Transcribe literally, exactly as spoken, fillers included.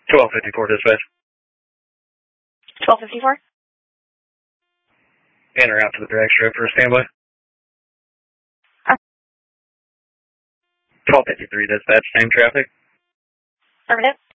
twelve fifty-four dispatch. twelve fifty-four? In or out to the drag strip for a standby. Uh, twelve fifty-three dispatch, same traffic. Affirmative.